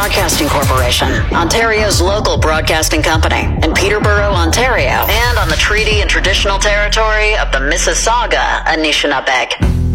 Broadcasting Corporation, Ontario's local broadcasting company, in Peterborough, Ontario, and on the treaty and traditional territory of the Mississauga Anishinaabe.